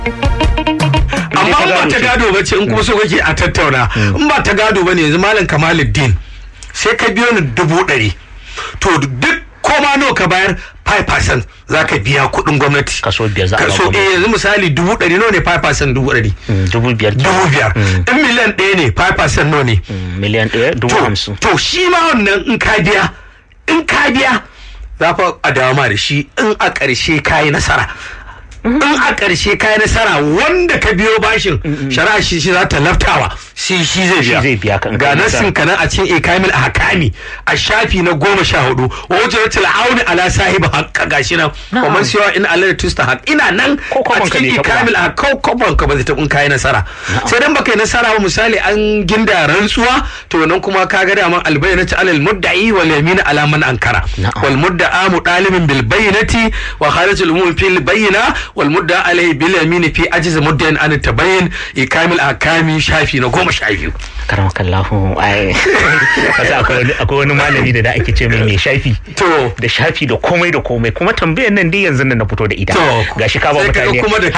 amma ba ta gado ba ce in kuma so kake a tattauna in ba ta gado ba ne yanzu malam Kamaluddin sai ka biyo ni 100,000 to duk koma nawa ka bayar 5% za ka biya kuɗin gwamnati kaso 5 za a kaso yanzu misali 100,000 nawa ne 5% 100,000 5,000 in miliyan 1 ne 5% nawa ne miliyan 1 50,000 to shi ma wannan in ka biya za fa a dama da shi in a ƙarshe kayi nasara in a ƙarshe kayi nasara wanda ka biyo bashin shari'a shi za ta laftawa shi zai biya ga nassin kanan a cikin ikamil ahkami a shafi na 14 wajratul auni ala sahibi haqqa gashi nan kuma siwa in Allah tusta haq ina nan a cikin ikamil ahkam ka ba zai tabun kayi nasara sai dan baka yi nasara ba misali an ginda rantsuwa to nan kuma ka ga daman albayyinatu alal mudda'i wal yamin ala man ankara wal mudda'a mutalibin bil bayyinati wa kharajatul umum fil bayyina wal mudda'a alayhi bil yamin fi ajiz muddain an tabayyin ikamil ahkami shafi na 12 karamakallahu ai kasa akwai wani malami da ake ce mai shafi to da shafi da komai kuma tambayar nan dai yanzu nan na fito da ita gashi ka ba mutane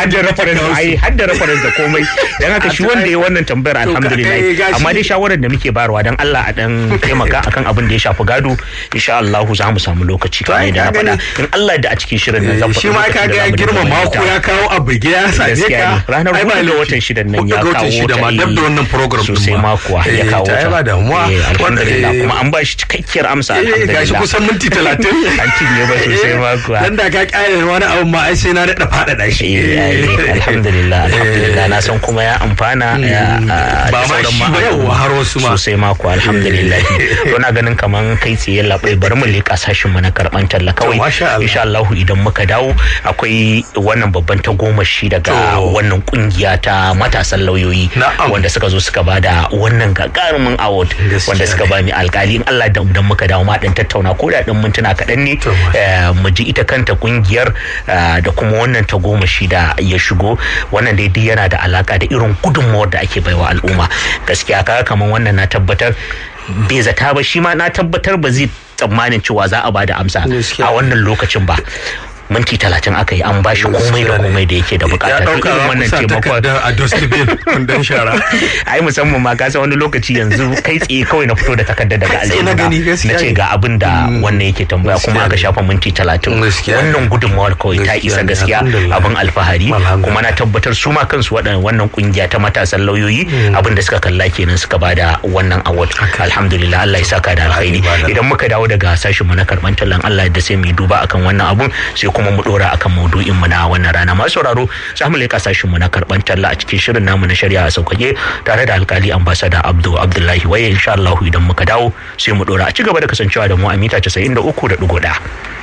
har da reference da komai dan haka shi wanda ya wannan tambayar alhamdulillah amma dai shawarar da muke bayarwa dan Allah a dan taimaka akan abin da ya shafi gado insha Allah za mu samu lokaci kamar da na faɗa in Allah da a cikin shirin nan zan faɗa shi ma kaga ya girma mako ya kawo abu ya same ka ranar 4 ga watan 6 nan ya kawo da ma dab da wannan program sosai makuwa ya kawo ta ba damuwa alhamdulillah kuma an ba shi cikakkiyar amsa alhamdulillah gashi kusan minti 30 an cinye ba sosai makuwa dan da ka kare wani abu ma ai sai na da faɗaɗa shi alhamdulillah na san kuma ya amfana ba ma shi ba yau har wasu ma sosai makuwa alhamdulillah to na ganin kaman kai tsaye labai bari mu leka sashin mu na karban talla kawai insha Allah idan muka dawo akwai wannan babban tagomashi daga wannan kungiya ta matasan lauyoyi wanda suka zo suka bada wannan gagarumin award wanda suka bani alkali in Allah da muka dawo ma dan tattauna ko da dan mintuna kadan ne mu ji ita kanta kungiyar da kuma wannan tagomashi da ya shigo wannan dai yana da alaka da irin gudunmawar da ake baiwa al'umma gaskiya kaga kaman wannan na tabbatar bai zata ba shi ma na tabbatar ba zai tsammanin cewa za a bada amsa a wannan lokacin ba minti 30 aka yi an bashi komai da komai da yake da bukata irin wannan taimakon a dustbin kundan shara ai musamman ma ka san wani lokaci yanzu kai tsaye kawai na fito da takardar daga aljihu na ce ga abin da wannan yake tambaya kuma aka shafa minti 30 wannan gudunmawar kawai ta isa gaskiya abin alfahari kuma na tabbatar su ma kansu wannan kungiya ta matasan lauyoyi abin da suka kalla kenan suka bada wannan award alhamdulillah Allah ya saka da alkhairi idan muka dawo daga sashin mu na karban tallan Allah da sai mu duba akan wannan abun sai kuma mu dora akan maudu'in mu na wannan rana masu sauraro za mu leka sashin mu na karban talla a cikin shirin namu na shari'a a sauƙaƙe tare da alkali ambassador Abdullahi Waye insha Allah idan muka dawo sai mu dora a ci gaba da kasancewa da mu a mita 93.1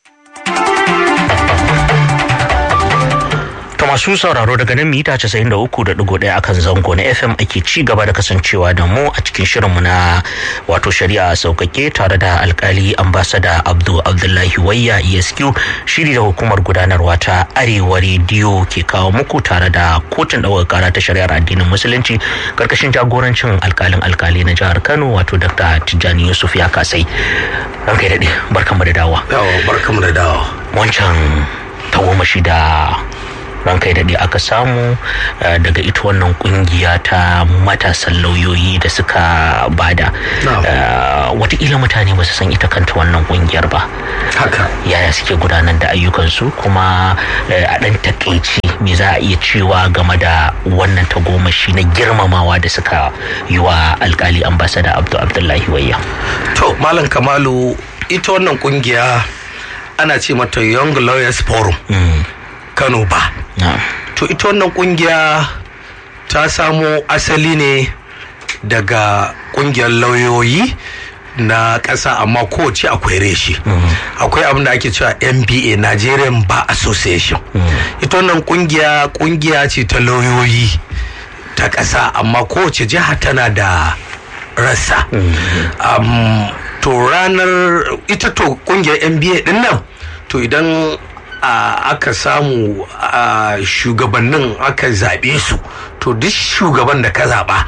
masu sauraro daga nan mita 93.1 akan zango na FM ake ci gaba da kasancewa da mu a cikin shirinmu na wato shari'a sauƙaƙe tare da alkali ambassador Abdullahi Wayya ESQ shiri da hukumar gudanarwa ta Arewa Radio ke kawo muku tare da kotun ɗaukar ƙara ta shari'ar addinin musulunci karkashin jagorancin alkali na jihar Kano wato Dr. Tijjani Yusuf ya kasai ranka daɗe barkamu da dawa wancan tagomashi da ranka daɗe aka samu daga ita wannan kungiya ta matasan lauyoyi da suka bada watakila mutane ba su san ita kanta wannan kungiyar ba haka yaya suke gudanar da ayyukansu kuma a ɗan takaici me za a iya cewa game da wannan tagomashi na girmamawa da suka yi wa alkali ambassador Abdullahi Wayya. To Malam Kamalu ita wannan kungiya ana ce mata Young Lawyers Forum Kano ba. To ita wannan kungiya ta samo asali ne daga kungiyar lauyoyi na ƙasa amma kowace akwai reshi akwai abin da ake cewa NBA Nigerian Bar Association ita wannan kungiya ce ta lauyoyi ta ƙasa amma kowace jiha tana da rassa to ranar ita to kungiyar NBA din nan to idan aka samu shugabannin aka zaɓe su to duk shugaban da ka zaɓa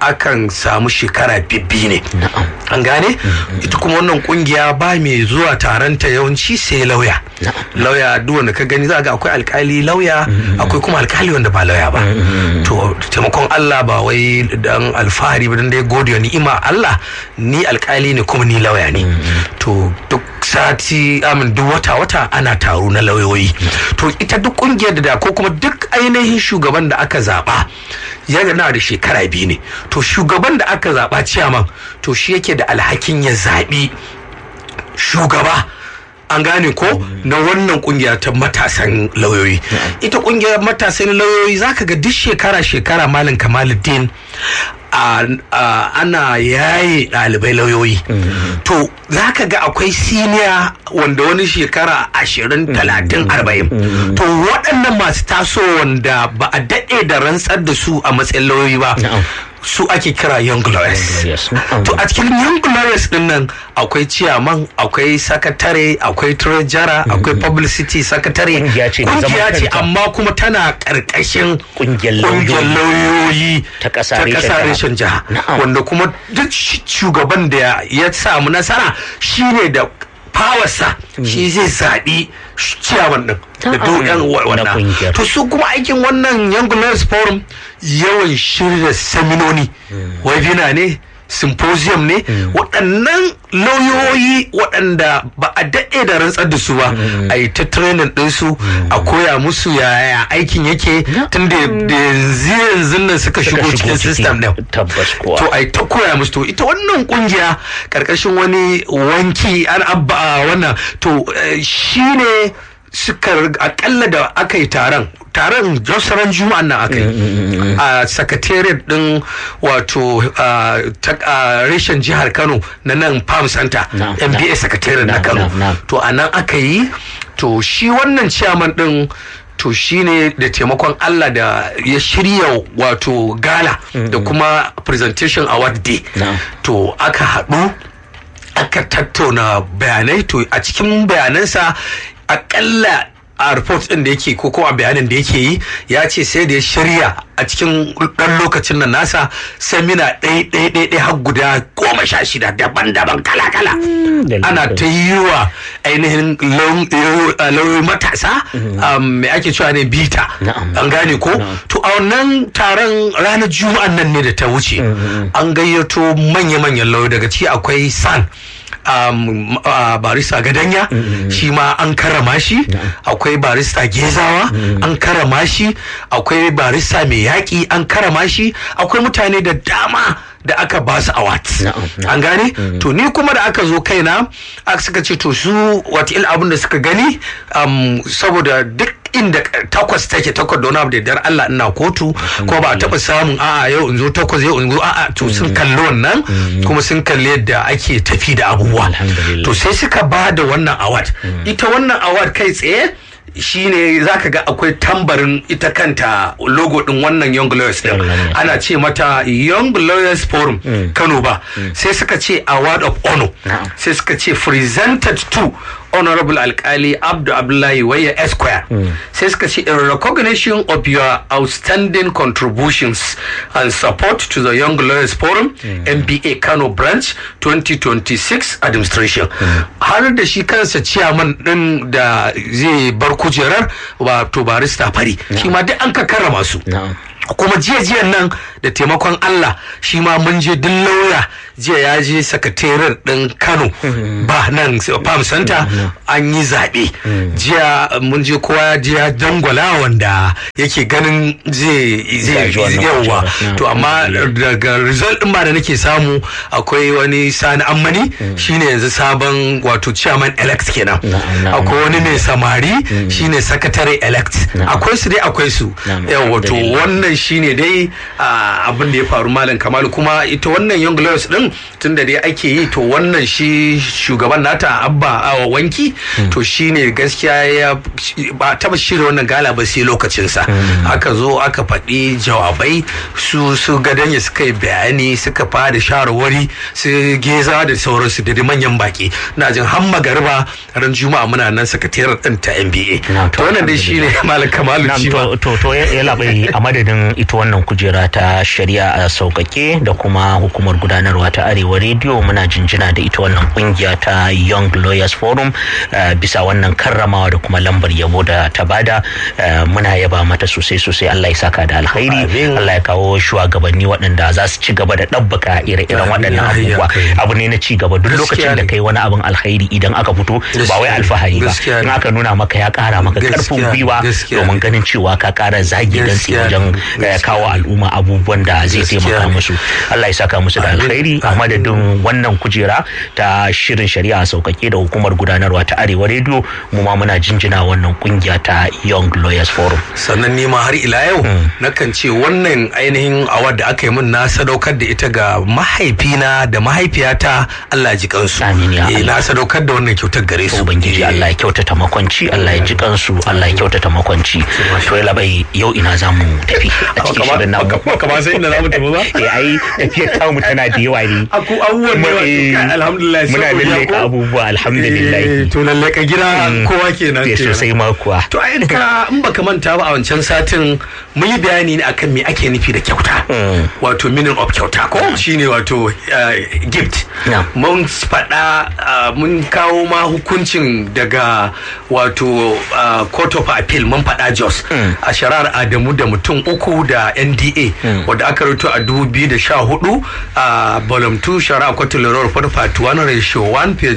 akan samu shekara bibbi ne. An gane? Ita kuma wannan kungiya ba mai zuwa taron ta yawanci sai lauya. Lauya duk wanda ka gani za ga akwai alkali lauya, akwai kuma alkali wanda ba lauya ba. To taimakon Allah ba wai dan alfahari ba dan dai godiya ni'ima Allah, ni alkali ne kuma ni lauya ne. To duk sati duk wata ana taro na lauyoyi. To ita duk kungiyar da ko kuma duk ainihin shugaban da aka zaba yana da shekara 2 ne. To shugaban da aka zaba ciyaman to shi yake da alhakin ya zabi shugaba, an gane ko, na wannan kungiya ta matasan lauyoyi. Ita kungiyar matasan lauyoyi zaka ga duk shekara Malam Kamaluddin ana yaye ɗalibai lauyoyi. To za ka ga akwai siniya wanda wani shekara 20, 30, 40. To waɗannan masu taso wanda ba a daɗe da rantsar da su a matsayin lauyoyi ba, su ake kira young lawyers. To a cikin young lawyers din nan akwai chairman, akwai sakatare, akwai treasurer, akwai publicity secretary. Kungiya ce amma kuma tana karkashin kungiyar lauyoyi ta kasa reshen jiha, wanda kuma duk shugaban da ya samu nasara shine da powersa shi zai zaɓi ciyaman din da doyan wannan. To su kuma aikin wannan Young Lawyers Forum yawan shirya seminoni, webinar ne, symposium ne, waɗannan lauyoyi waɗanda ba a daɗe da rantsar da su ba, a yi ta training ɗinsu, a koya musu yaya aikin yake tun da yanzu nan suka shigo cikin system ɗin. To a yi ta koya musu. To ita wannan kungiya ƙarƙashin wani wanki an abba wannan, to shi ne suka akalla da aka yi taron josaran juma'an nan aka yi a secretariat din wato reshen jihar Kano na nan Palm Center, MBA secretariat na Kano. To a nan aka yi. To shi wannan chairman din to shine da taimakon Allah da ya shirya wato gala da kuma presentation award day. To aka haɗu aka tattauna bayanai. To a cikin bayanansa akalla a report din da yake ko a bayanin da yake yi, ya ce sai da ya shirya a cikin ɗan lokacin nan nasa semina ɗaya har guda 16 daban-daban kala-kala. Ana ta yi wa ainihin lauyoyi matasa mai ake cewa ne bita, an gane ko. To a wannan taron ranar juma'an nan ne da ta wuce, an gayyato manya-manyan lauyoyi, daga ciki akwai San barista Gadanya, shi ma an karrama shi. Akwai barista Gezawa, an karrama shi. Akwai barista mai yaƙi, an karrama shi. Akwai mutane da dama da aka ba su awards, an gane. To ni kuma da aka zo kaina suka ce to su wata abin da suka gani, saboda duk inda 8 take 8 da wani abu da dar Allah ina kotu, ko ba a taɓa samun yau in zo 8 yau in zo to sun kalli wannan kuma sun kalli yadda ake tafi da abubuwa. To sai suka ba da wannan award. Ita wannan award kai tsaye shine zaka ga akwai tambarin ita kanta logo din wannan Young Lawyers din, ana ce mata Young Lawyers Forum Kano ba, sai suka ce Award of Honor, sai suka ce presented to Honorable Alkali Abdu Abdullahi Waya Esquire, sai suka ce in recognition of your outstanding contributions and support to the Young Lawyers Forum MBA Kano branch 2026 administration. Har da shi kansa chairman din da zai bar kujerar wato barista Fari, shi ma duk an ka karrama su. Kuma jiyan nan da taimakon Allah shi ma mun je duk lauya jiya ya je sakataren din Kano ba nan Palm Center an yi zaɓe. Jiya mun je kowa jiya dangwala wanda yake ganin zai yawa. To amma daga result din ba da nake samu akwai wani Sani Ammani shine yanzu sabon wato chairman elect kenan. Akwai wani mai samari shine secretary elect. Akwai su dai akwai su. Yawa to wannan shine dai abin da ya faru Malam Kamalu. Kuma ita wannan Young Lawyers din tunda dai ake yi, to wannan shi shugaban nata Abba Wanki, to shine gaskiya ya ba taba shirya wannan gala ba sai lokacin sa. Aka zo aka faɗi jawabai, su Gadanya suka yi bayani, suka fara shawarwari, su Geza da sauransu da manyan baki. Na jin har magariba ran Juma'a muna nan sakataren din ta MBA. To wannan dai shine Malam Kamalu. To ya labai a madadin madadin ita wannan kujera ta shari'a a sauƙaƙe da kuma hukumar gudanarwa ta Arewa Radio, muna jinjina da ita wannan kungiya ta Young Lawyers Forum bisa wannan karramawa da kuma lambar yabo da ta bada. Muna yaba mata sosai. Allah ya saka da alkhairi, Allah ya kawo shugabanni waɗanda za su ci gaba da ɗabbaka ire-iren waɗannan abubuwa. Abu ne na ci gaba, duk lokacin da kai wani abin alkhairi idan aka fito ba wai alfahari ba, in aka nuna maka ya ƙara maka ƙarfin gwiwa domin ganin cewa ka ƙara zagi dan wajen kawo al'umma abubuwan da zai taimaka musu. Allah ya saka musu da alkhairi. A madadin wannan kujera ta shirin shari'a sauƙaƙe da hukumar gudanarwa ta Arewa Radio, mu ma muna jinjina wannan kungiya ta Young Lawyers Forum. Sannan ni ma har ila yau nakan ce wannan ainihin award da aka yi min na sadaukar da ita ga mahaifina da mahaifiyata, Allah ya ji kansu. Amin ya Allah. Na sadaukar da wannan kyautar gare su. Ubangiji Allah ya kyautata makwanci, Allah ya ji kansu, Allah ya kyautata makwanci. To ya labai yau ina zamu tafi a cikin shirin namu. Kamar sai inda zamu tafi ba? Ai tafiyar tamu tana da yawa ne. Abubuwan da alhamdulillah muna lalle abubuwa alhamdulillah. To lalle ka gida kowa kenan. Sosai ma kuwa. To ai in baka manta ba a wancan satin mun yi bayani ne akan me ake nufi da kyauta. Wato meaning of kyauta ko shine wato gift. Mun faɗa mun kawo ma hukuncin daga wato Court of Appeal, mun faɗa Jos a shari'ar Adamu da mutum uku da NDA wadda aka rubuta a 2014 a volume 2 shari'a Kotun Loror Part 1 ratio 1 page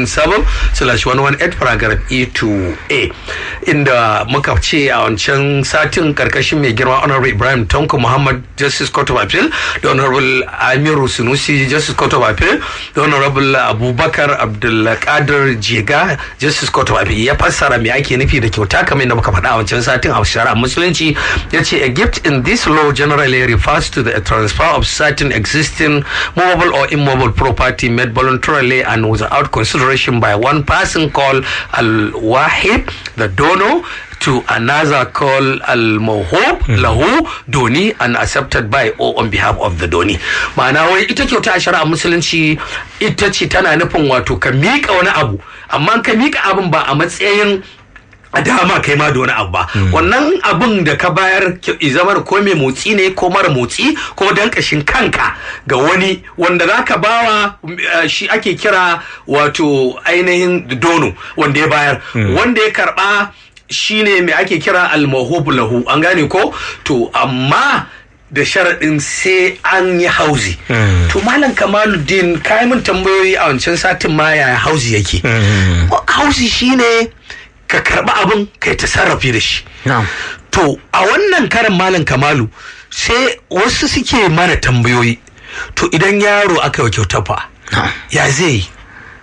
117/118 paragraph E to A, inda muka ce a wancan satin karkashin mai girma Honorable Ibrahim Tanko Muhammad Justice Court of Appeal da Honorable Amiru Sunusi Justice Court of Appeal da Honorable Abubakar Abdulkadir Jega Justice Court of Appeal ya fassara me ake nufi da kyauta kamar yadda muka faɗa a wancan satin a shari'a musulunci. Ya ce a gift in this law generally refers to the transfer of certain existing movable or immobile property made voluntarily and without consideration by one person called al-wahib, the donor, to another called al-mawhub lahu doni and accepted by or on behalf of the doni. Ma'ana wai ita kyauta a shari'a musulunci ita ce tana nufin wato ka miƙa wani abu, amma ka miƙa abin ba a matsayin a dama kai ma da wani abu ba. Wannan abin da ka bayar zama ko mai motsi ne ko mara motsi ko dan kashin kanka ga wani wanda zaka bawa shi ake kira wato ainihin dono wanda ya bayar. Wanda ya karba shine mai ake kira al-mawhub lahu, an gane ko? To amma da sharaɗin sai an yi hauzi. To Malam Kamaluddin kai mun tambayoyi a wancan satin ma yaya hauzi yake. Hauzi shine ka karɓi abin kai ta sarrafi da shi. To a wannan karin Malam Kamalu sai wasu suke mana tambayoyi, to idan yaro aka yi kyauta fa ya zai yi,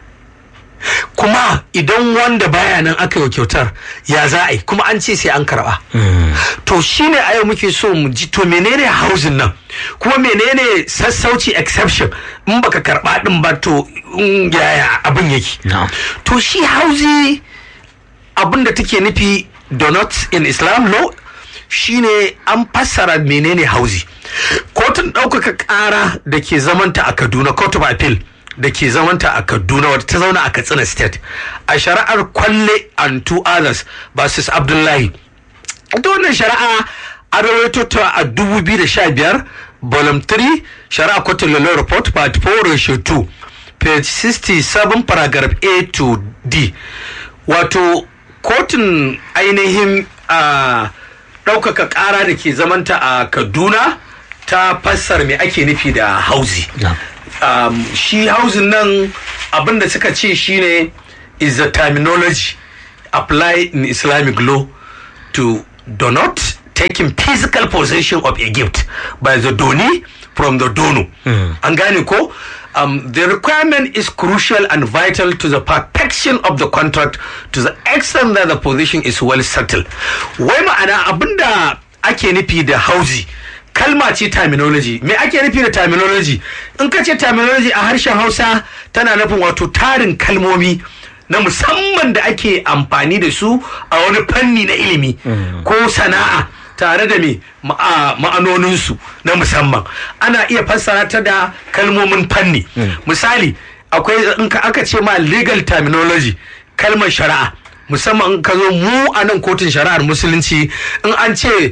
kuma idan wanda baya nan aka yi kyautar ya za a yi, kuma an ce sai an karɓa. To shine a yau muke so mu ji to menene hauzin nan, kuma menene sassauci exception in baka karɓa din ba, to yaya abin yake. To shi hauzi abin da take nufi donut in Islam law shine an fassara menene hauzi. Kotun ɗaukaka ƙara da ke zamanta a Kaduna, Court of Appeal da ke zamanta a Kaduna wadda ta zauna a Katsina State a shari'ar Kwalle and two others versus Abdullahi. Ita wannan shari'a an rawaito ta a 2015 volume 3 shari'a Kotun Law Report part 4 ratio 2 page 67 paragraph A to D. Wato kotun ainihin ɗaukaka ƙara da ke zamanta a Kaduna ta fassara me ake nufi da hauzi. Shi hauzin nan abinda suka ce shine is the terminology applied in Islamic law to donut taking physical possession of a gift by the donee from the donor. An gane ko? The requirement is crucial and vital to the perfection of the contract to the extent that the position is well settled. Wai ma'ana abinda ake nufi da hauzi kalma ce terminology. Me ake nufi da terminology? In ka ce terminology a harshen Hausa tana nufin wato tarin kalmomi na musamman da ake amfani da su a wani fanni na ilimi ko sana'a tare da me ma'anoninsu na musamman. Ana iya fassara ta da kalmomin fanni. Misali akwai in ka aka ce ma legal terminology kalmar shari'a, musamman in ka zo mu a nan kotun shari'ar musulunci in an ce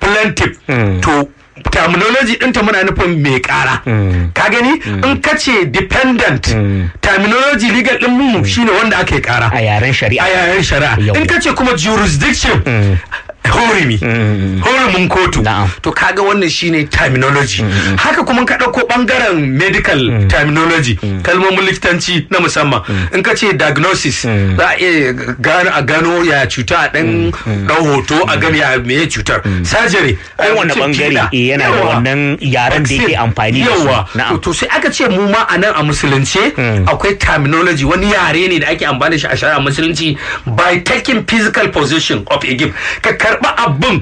plaintiff to terminology ɗinta muna nufin mai ƙara ka gani in ka ce dependent terminology legal ɗin mu shine wanda ake ƙara a yaren shari'a in ka ce kuma jurisdiction horimin kotu to kaga wannan shine terminology haka kuma ka ɗauko ɓangaren medical terminology kalmomin likitanci na musamman in ka ce diagnosis za a iya gano ya cuta a ɗan hoto a gani ya meye cutar surgery kowane ɓangare yana da wannan yaren da yake amfani da shi to sai aka ce mu ma a nan a musulunce akwai terminology wani yare ne da ake amfani da shi a shari'a musulunci by taking physical possession of a gift ka karba abin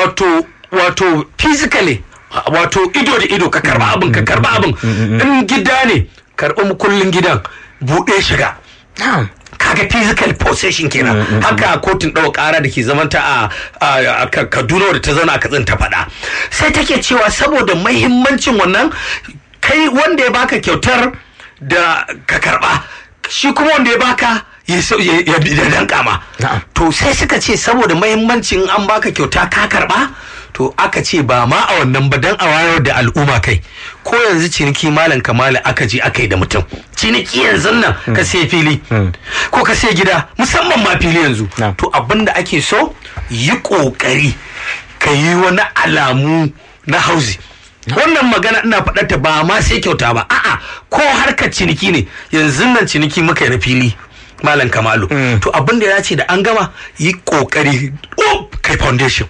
wato physically wato ido da ido ka karba abin in gida ne karba mukullin gidan buɗe shiga kaga physical possession kenan haka kotun ɗaukar ƙara da ke zamanta a Kaduna da ta zauna a Katsina ta faɗa sai take cewa saboda mahimmancin wannan kai wanda ya baka kyautar da ka karba shi kuma wanda ya baka ya danka ma to sai suka ce saboda mahimmancin an baka kyauta ka karba to aka ce ba ma a wannan ba dan a wayar da al'umma kai ko yanzu ciniki malam kamala aka je aka yi da mutum ciniki yanzu nan ka sai fili ko ka sai gida musamman ma fili yanzu to abinda ake so yi kokari ka yi wani alamu na hauzi wannan magana ina faɗar ta ba ma sai kyauta ba a'a ko harkar ciniki ne yanzu nan ciniki muka yi na fili malam kamalu to abin da ya ce da an gama yi kokari kai foundation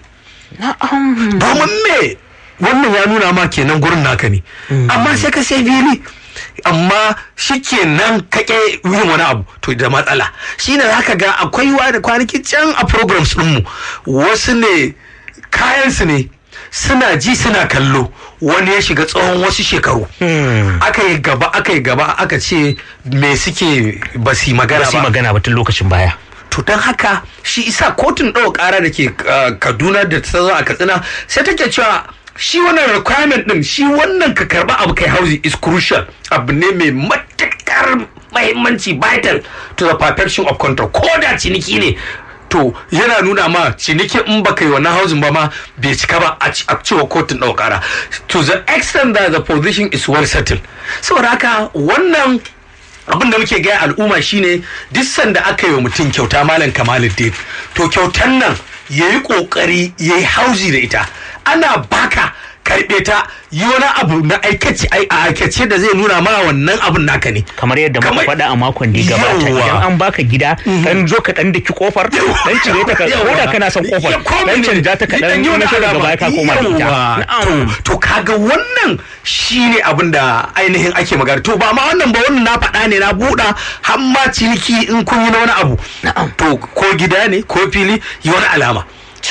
domin me wannan ya nuna ma kenan gurin naka ne amma sai ka sai fili amma shikenan kake yin wani abu to da matsala shine zaka ga akwai wani kwanaki can a programs ɗinmu wasu ne kayansu ne suna ji suna kallo wani ya shiga tsawon wasu shekaru aka yi gaba aka ce me suke ba su magana ba tun lokacin baya to don haka shi isa kotun ɗaukar ƙara da ke Kaduna da ta zo a Katsina sai take cewa shi wannan requirement din shi wannan ka karba abu kai hauzi is crucial abu ne mai matakar mahimmanci vital to the perfection of contract ko da ciniki ne to yana nuna ma ciniki in baka yi wannan hauzin ba ma bai cika ba a cewa kotun ɗaukar ƙara to the extent that the position is well settled saboda haka wannan abin da muke gaya al'umma shine duk sanda aka yi wa mutum kyauta malam Kamaluddin to kyautan nan yayi kokari yayi hauzi da ita ana baka karbe ta yi wani abu na aikace da zai nuna ma wannan abun naka ne kamar yadda muka faɗa a makon da gabata idan an baka gida dan zo ka dan daki kofar dan cire ta ko da kana son kofar dan canja ta kadan na shiga gaba ka koma ita to kaga wannan shine abin da ainihin ake magana to ba ma wannan ba wannan na faɗa ne na buɗa har ma ciniki in kun yi na wani abu to ko gida ne ko fili yi wani alama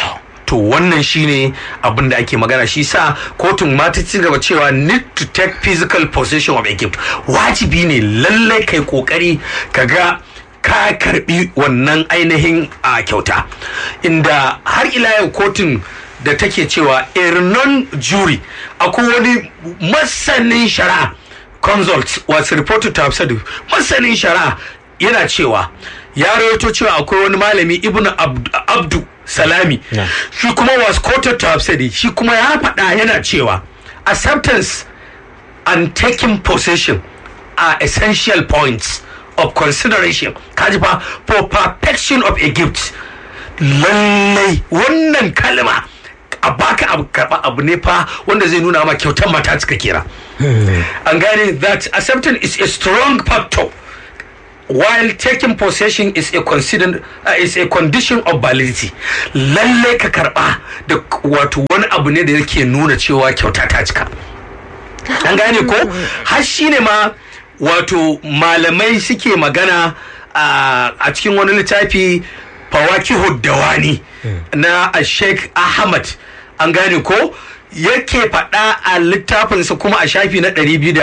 to wannan shine abin da ake magana shi sa kotun ma ta ci gaba cewa need to take physical possession of a gift wajibi ne lallai kai kokari kaga ka karbi wannan ainihin a kyauta inda har ila yau kotun da take cewa a non jury akwai wani masanin shari'a consult was reported to have said masanin shari'a yana cewa ya rawaito cewa akwai wani malami ibnu abdu Salami shi kuma was quoted to have said shi kuma ya faɗa yana cewa acceptance and taking possession are essential points of consideration kaji fa for perfection of a gift lallai wannan kalma a baka abu karba abu ne fa wanda zai nuna ma kyautar mata cika kira an gane that acceptance is a strong factor while taking possession is a condition of validity lalle ka karba da wato wani abu ne da yake nuna cewa kyauta ta cika an gane ko har shine ma wato malamai suke magana a cikin wani littafi Fawakihud Dawani na Sheikh Ahmad an gane ko yake faɗa a littafinsa kuma a shafi na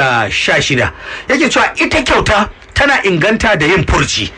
216 yake cewa ita kyauta tana inganta da yin furci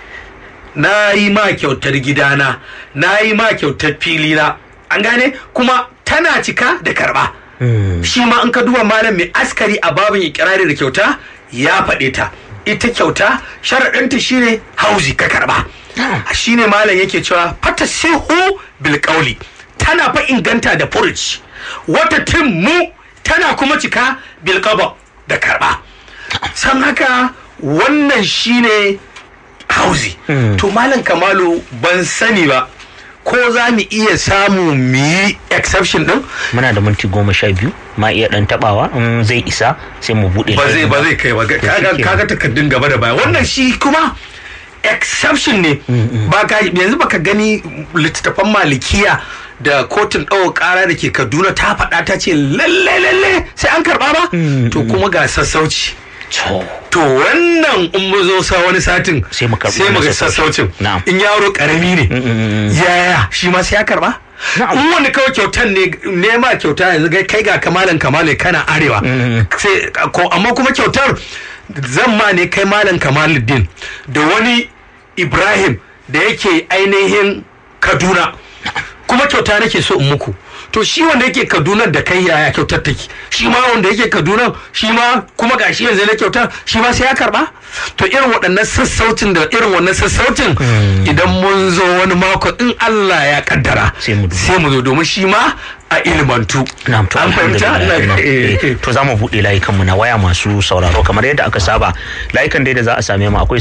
na yi ma kyautar gidana na yi ma kyautar filina an gane kuma tana cika da karba shi ma in ka duba malam mai askari a babin ikirari da kyauta ya faɗe ta ita kyauta sharaɗinta shine hauzi ka karba shine malam yake cewa fata sihu bil qawli tana fa inganta da furci wata tim mu tana kuma cika bilkaba da karba. San haka wannan shine hauzi. To Malam Kamalu ban sani ba ko za mu iya samu mu yi exception din. Muna da minti 12 ma iya dan tabawa in zai isa sai mu bude. Ba zai kai ba, kaga takardun gaba da baya. Wannan shi kuma exception ne. Yanzu baka gani littattafan malikiya da kotun ɗaukar ƙara da ke Kaduna ta faɗa ta ce lalle sai an karɓa ba. To kuma ga sassauci. To wannan in mu zo sa wani satin sai mu ga sassaucin. In yaro karami ne yaya shi ma sai ya karba. In wani kawai kyautan ne ma kyauta yanzu kai ga Malam Kamalu kana arewa sai amma kuma kyautar zan ma ne kai Malam Kamaluddin da wani Ibrahim da yake ainihin Kaduna kuma kyauta nake so in muku. To shi wanda yake Kaduna da kai yaya kyautar take, shi ma wanda yake Kaduna shi ma kuma gashi yanzu na kyautar shi ma sai ya karba. To irin waɗannan sassaucin da irin wannan sassaucin idan mun zo wani mako in Allah ya kaddara sai mu zo domin shi ma a ilmantu. An fahimta. To za mu buɗe layukanmu na waya masu sauraro kamar yadda aka saba. Layukan dai da za a same mu akwai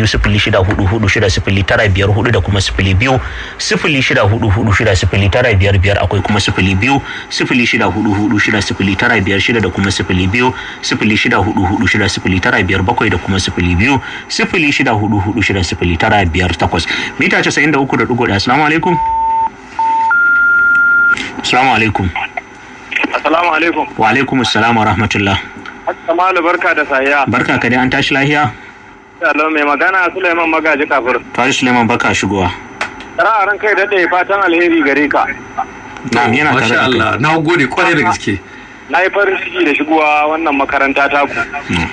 0206440954 da kuma 0206446955 akwai kuma 0206446956 da kuma 0206446957 da kuma 0206446958. Mita 93.1. Assalamu alaikum. Assalamu alaikum. Assalamu alaikum. Wa alaikum assalam wa rahmatullah. Kamalu barka da sahiya. Barka ka dai, an tashi lafiya? Hello, mai magana Suleiman Magaji Kafur. Tashi Suleiman, barka shigowa. Ra'aran kai da fatan alheri gare ka. Na'am, yana tare da Allah. Na gode kwarai da gaske. Na yi farin ciki da shigowa wannan makaranta ta ku.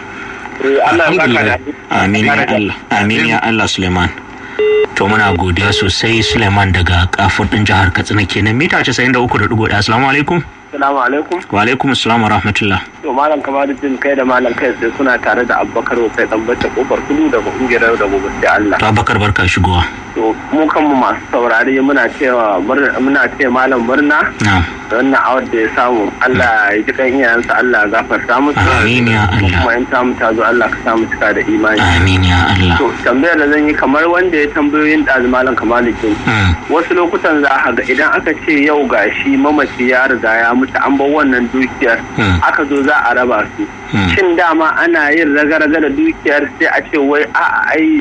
Allah ya saka da. Amin ya Allah. Amin ya Allah Suleiman. To muna godiya sosai Suleiman daga Kafur din jihar Katsina kenan. Mita 93.1. Assalamu alaikum. Assalamu alaikum. Wa alaikum assalam wa rahmatullah. To Malam Kamaluddin kai da Malam kai sai suna tare da Abubakar sai dan bacci kofar kudu da kungiyar da gobe sai Allah. To Abubakar barka shigowa. To mu kanmu masu saurare muna cewa Malam murna. Na'am. Wannan awar da ya samu Allah ya ji kan iyayensa, Allah ya gafarta musu. Amin ya Allah. Kuma in ta mu tazo Allah ka samu cika da imani. Amin ya Allah. To tambayar da zan yi kamar wanda ya tambayoyin da Malam Kamaluddin. Wasu lokutan za a ga idan aka ce yau gashi mamaci ya riga ya mutu an bar wannan dukiyar aka zo za a raba su. Shin dama ana yin raga-raga da dukiyar sai a ce wai ai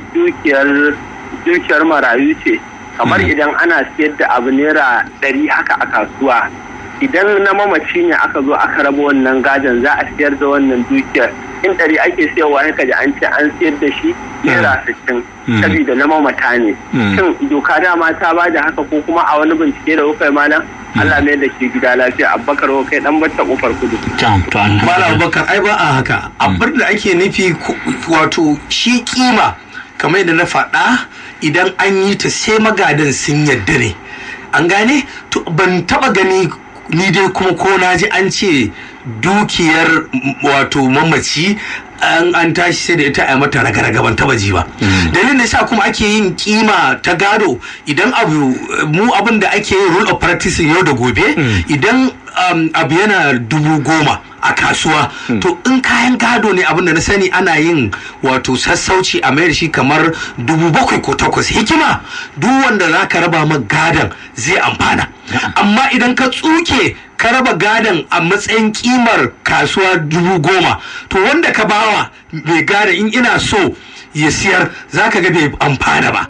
dukiyar marayu ce. Kamar idan ana siyar da abu naira 100 haka a kasuwa, idan na mamaci ne aka zo aka raba wannan gadon za a siyar da wannan dukiyar in 100 ake siyarwa ne kaji an ce an siyar da shi naira 60 saboda na mamata ne. Shin doka dama ta ba da haka ko kuma a wani bincike da kuka yi malam? Allah mai da ke gida lafiya. Abubakar kai dan bata kofar kudu. Malam Abubakar ai ba a haka. Abin da ake nufi wato shi kima kamar yadda na faɗa idan an yi ta sai magadan sun yadda ne. An gane? To ban taba gani ni dai kuma ko na ji an ce dukiyar wato mamaci an tashi sai da ita a mata raga-raga ban taba ji ba. Dalilin da yasa kuma ake yin kima ta gado idan mu abin da ake yin rule of practice yau da gobe idan abu yana 10,000 a kasuwa to in kayan gado ne abin da na sani ana yin wato sassauci a mayar shi kamar 7,000 ko 8,000. Hikima duk wanda za ka raba ma gadon zai amfana, amma idan ka tsuke ka raba gadon a matsayin kimar kasuwa 10,000 to wanda ka bawa mai gadon in ina so ya siyar za ka ga bai amfana ba.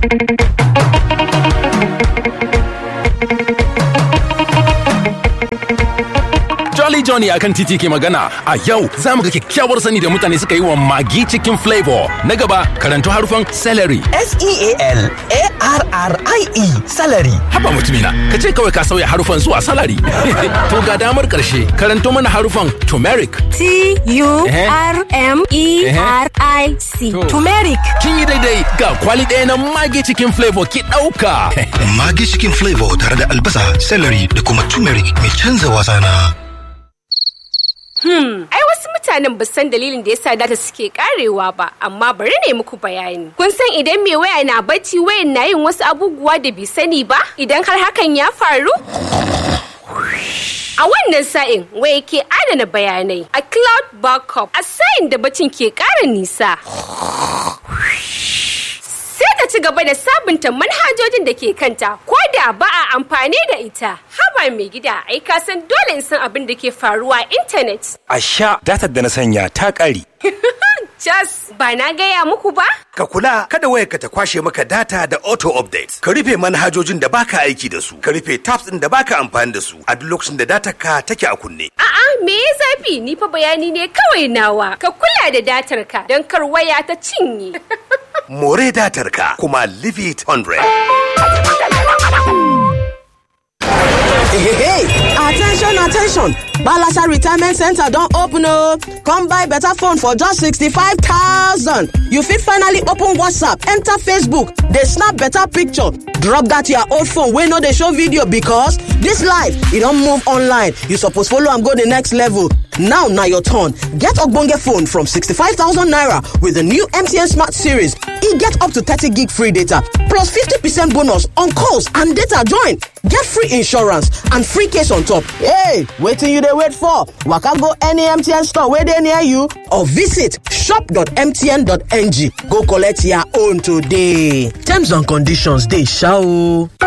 Jolly Johnny akan titi ke magana a yau za mu ga kyakkyawar sani da mutane suka yi wa Maggi Chicken Flavor. Na gaba karanto harufan celery. S-E-A-L-A-R-R-I-E celery. Haba mutumina, ka ce kawai ka sauya harufan zuwa salary. To ga damar karshe karanto mana harufan turmeric. T-U-R-M-E-R-I-C. Turmeric. Kin yi daidai, ga kwali ɗaya na Maggi Chicken Flavor ki ɗauka. Maggi Chicken Flavor tare da albasa, celery da kuma turmeric mai canza wasa na. Ai wasu mutanen ba san dalilin da yasa data suke karewa ba, amma bari ne muku bayani. Kun san idan mai waya na bacci wayan na yin wasu abubuwa da bai sani ba? Idan har hakan ya faru? A wannan sa'in waya ke adana bayanai a cloud backup a sa'in da bacin ke ƙara nisa. Sai ta ci gaba da sabunta manhajojin da ke kanta ko da ba a amfani da ita. Haba mai gida ai ka san dole in san abin da ke faruwa a intanet. A sha datar da na sanya ta ƙare. Jas, ba na gaya muku ba? Ka kula kada wayarka ta kwashe maka data da auto update. Ka rufe manhajojin da baka aiki da su. Ka rufe tabs din da baka amfani da su a duk lokacin da datar ka take a kunne. A'a, me ya zafi? Ni fa bayani ne kawai nawa. Ka kula da datar ka don kar waya ta cinye. More datar ka kuma leave it 100. Hey, attention. Balasa Retirement Center don open o. Come buy better phone for just 65,000. You fit finally open WhatsApp, enter Facebook, dey snap better picture. Drop that your old phone wey no dey show video because this life, e don move online. You suppose follow am go the next level. Now na your turn. Get ogbonge phone from 65,000 naira with the new MTN Smart Series. E get up to 30 gig free data plus 50% bonus on calls and data join. Get free insurance and free case on top. Hey, wetin you dey wait for? Waka go any MTN store wey dey near you or visit shop.mtn.ng. Go collect your own today. Terms and conditions dey sha o.